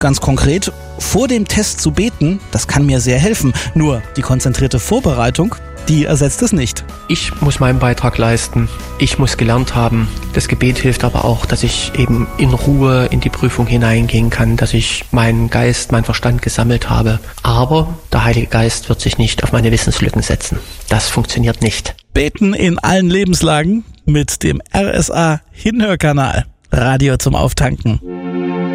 Ganz konkret, vor dem Test zu beten, das kann mir sehr helfen. Nur die konzentrierte Vorbereitung, die ersetzt es nicht. Ich muss meinen Beitrag leisten. Ich muss gelernt haben. Das Gebet hilft aber auch, dass ich eben in Ruhe in die Prüfung hineingehen kann, dass ich meinen Geist, meinen Verstand gesammelt habe. Aber der Heilige Geist wird sich nicht auf meine Wissenslücken setzen. Das funktioniert nicht. Beten in allen Lebenslagen mit dem RSA Hinhörkanal. Radio zum Auftanken.